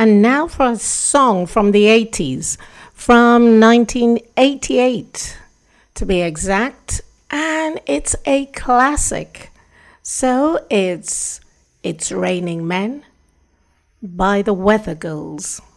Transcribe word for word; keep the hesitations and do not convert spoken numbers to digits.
And now for a song from the eighties, from nineteen eighty-eight to be exact, and it's a classic. So it's It's Raining Men by the Weather Girls.